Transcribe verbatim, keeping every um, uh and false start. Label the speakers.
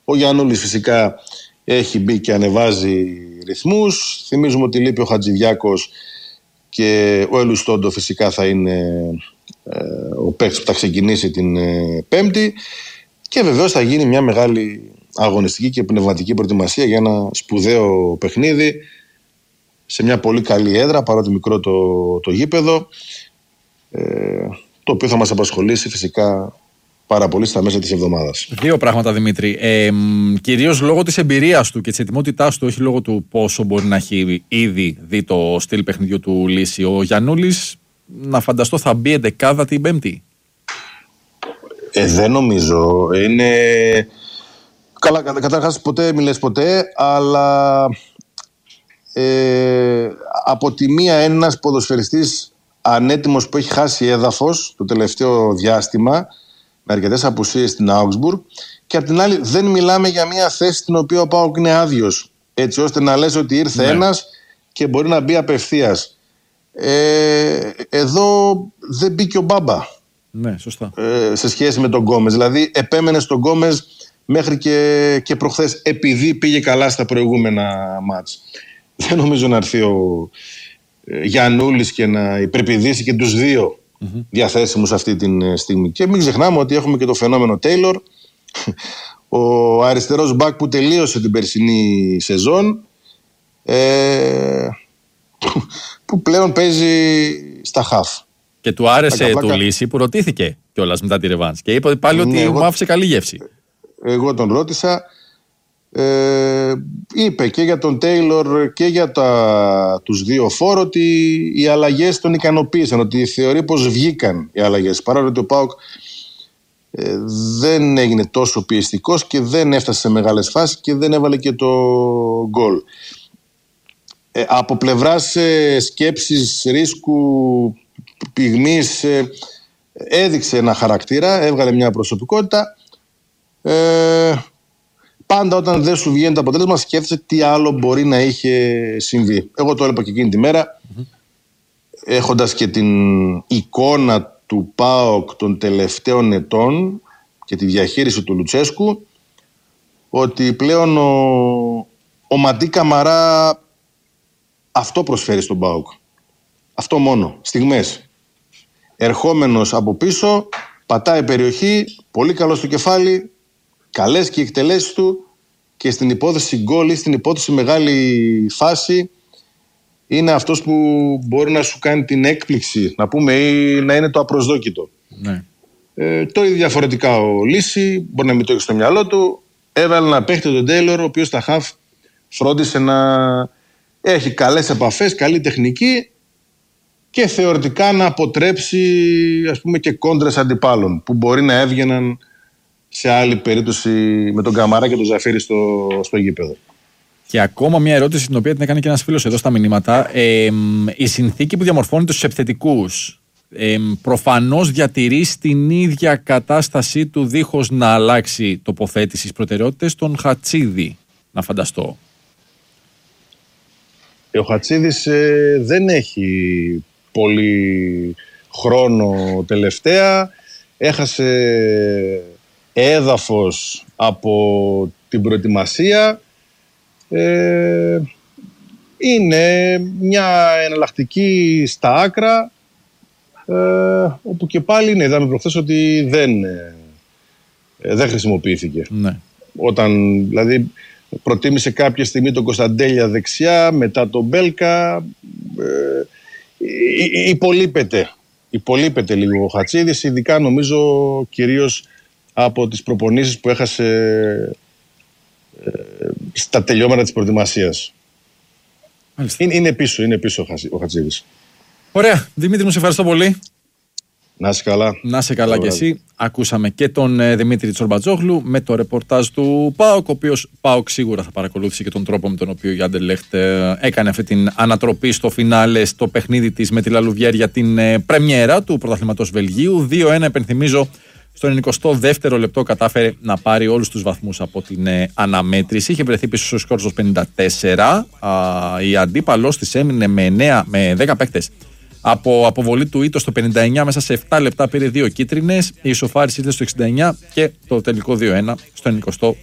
Speaker 1: Ο Γιαννούλης φυσικά έχει μπει και ανεβάζει ρυθμούς. Θυμίζουμε ότι λείπει ο Χατζηδιάκος και ο Ελουστόντο φυσικά θα είναι ε, ο παίκτης που θα ξεκινήσει την ε, Πέμπτη. Και βεβαίως θα γίνει μια μεγάλη αγωνιστική και πνευματική προετοιμασία για ένα σπουδαίο παιχνίδι σε μια πολύ καλή έδρα, παρότι μικρό το, το γήπεδο, ε, το οποίο θα μας απασχολήσει φυσικά πάρα πολύ στα μέσα της εβδομάδας.
Speaker 2: Δύο πράγματα, Δημήτρη. Ε, κυρίως λόγω της εμπειρίας του και της ετοιμότητάς του, όχι λόγω του πόσο μπορεί να έχει ήδη δει το στυλ παιχνιδιού του Λύση. Ο Γιαννούλης, να φανταστώ, θα μπει εντεκάδα την Πέμπτη.
Speaker 1: Ε, δεν νομίζω. Είναι... Καλά, καταρχάς ποτέ μιλες ποτέ, αλλά ε, από τη μία ένας ποδοσφαιριστής ανέτοιμος που έχει χάσει έδαφος το τελευταίο διάστημα, με αρκετές απουσίες στην Augsburg, και απ' την άλλη δεν μιλάμε για μια θέση στην οποία ο ΠΑΟΚ είναι άδειος, έτσι ώστε να λες ότι ήρθε ναι. ένας και μπορεί να μπει απευθείας. Ε, εδώ δεν μπήκε ο Μπάμπα.
Speaker 2: Ναι, σωστά.
Speaker 1: Ε, σε σχέση με τον Γκόμες. Δηλαδή επέμενε στον Γκόμες μέχρι και, και προχθές, επειδή πήγε καλά στα προηγούμενα μάτς. Δεν νομίζω να έρθει ο ε, Γιαννούλης και να υπερπηδήσει και τους δύο mm-hmm. διαθέσιμους αυτή τη στιγμή. Και μην ξεχνάμε ότι έχουμε και το φαινόμενο Τέιλορ, ο αριστερός μπακ που τελείωσε την περσινή σεζόν, ε, που πλέον παίζει στα χαφ.
Speaker 2: Και του άρεσε του Λύση που ρωτήθηκε κιόλας μετά τη ρεβάνς και είπε πάλι ότι
Speaker 1: ναι,
Speaker 2: μου άφησε καλή γεύση.
Speaker 1: Εγώ τον ρώτησα, ε, είπε και για τον Τέιλορ και για τα, τους δύο φόρ ότι οι αλλαγές τον ικανοποίησαν, ότι θεωρεί πως βγήκαν οι αλλαγές, παρά ότι ο ΠΑΟΚ ε, δεν έγινε τόσο πιεστικός και δεν έφτασε σε μεγάλες φάσεις και δεν έβαλε και το γκολ. Ε, από πλευράς ε, σκέψης, ρίσκου, πυγμής, ε, έδειξε ένα χαρακτήρα, έβγαλε μια προσωπικότητα. Ε, πάντα όταν δεν σου βγαίνει το αποτέλεσμα σκέφτεσαι τι άλλο μπορεί να είχε συμβεί. Εγώ το έλεγα και εκείνη τη μέρα, mm-hmm. έχοντας και την εικόνα του ΠΑΟΚ των τελευταίων ετών και τη διαχείριση του Λουτσέσκου, ότι πλέον ο, ο Μαντί Καμαρά αυτό προσφέρει στον ΠΑΟΚ. Αυτό μόνο, στιγμές. Ερχόμενος από πίσω, πατάει περιοχή, πολύ καλό στο κεφάλι, καλές και οι εκτελέσεις του, και στην υπόθεση γκολ ή στην υπόθεση μεγάλη φάση είναι αυτός που μπορεί να σου κάνει την έκπληξη, να πούμε, ή να είναι το απροσδόκητο. Ναι. Ε, το ίδιο διαφορετικά ο Λύση, μπορεί να μην το έχει στο μυαλό του, έβαλε να παίχτη τον Τέιλορ, ο οποίος στα χαφ φρόντισε να έχει καλές επαφές, καλή τεχνική και θεωρητικά να αποτρέψει, ας πούμε, και κόντρες αντιπάλων που μπορεί να έβγαιναν σε άλλη περίπτωση με τον Καμαρά και τον Ζαφίρι στο, στο γήπεδο.
Speaker 2: Και ακόμα μια ερώτηση την οποία την έκανε και ένας φίλος εδώ στα μηνύματα. Ε, η συνθήκη που διαμορφώνει τους επιθετικούς ε, προφανώς διατηρεί στην ίδια κατάστασή του δίχως να αλλάξει τοποθέτηση στις προτεραιότητες τον Χατσίδη, να φανταστώ.
Speaker 1: Ο Χατσίδης ε, δεν έχει πολύ χρόνο τελευταία. Έχασε έδαφος από την προετοιμασία. Ε, είναι μια εναλλακτική στα άκρα, ε, όπου και πάλι είναι, είδαμε προχθές ότι δεν, ε, δεν χρησιμοποιήθηκε. Ναι. Όταν δηλαδή προτίμησε κάποια στιγμή τον Κωνσταντέλια δεξιά, μετά τον Μπέλκα, ε, υπολείπεται, υπολείπεται λίγο ο Χατσίδης, ειδικά νομίζω κυρίως από τις προπονήσεις που έχασε ε, στα τελειώματα της προετοιμασίας. Είναι, είναι πίσω, είναι πίσω ο Χατσίδης.
Speaker 2: Ωραία, Δημήτρη μου, σε ευχαριστώ πολύ.
Speaker 1: Να είσαι καλά.
Speaker 2: Να είσαι καλά κι εσύ. Ακούσαμε και τον ε, Δημήτρη Τσορμπατζόγλου με το ρεπορτάζ του ΠΑΟΚ, ο οποίος ΠΑΟΚ σίγουρα θα παρακολούθησε και τον τρόπο με τον οποίο η Άντερλεχτ ε, έκανε αυτή την ανατροπή στο φινάλε στο παιχνίδι της με τη Λαλουβιέρ για την ε, πρεμιέρα του πρωταθλήματος Βελγίου. δύο ένα, επενθυμίζω, στο ενενηκοστό δεύτερο λεπτό κατάφερε να πάρει όλους τους βαθμούς από την ε, αναμέτρηση. Είχε βρεθεί πίσω στο σκορ στο πενήντα τέσσερα. Α, η αντίπαλος της έμεινε με, εννέα, με δέκα παίκτες. Από αποβολή του Ήτο στο πενήντα εννέα, μέσα σε επτά λεπτά πήρε δύο κίτρινες. Η ισοφάριση ήρθε στο εξήντα εννέα και το τελικό δύο ένα στο ενενηκοστό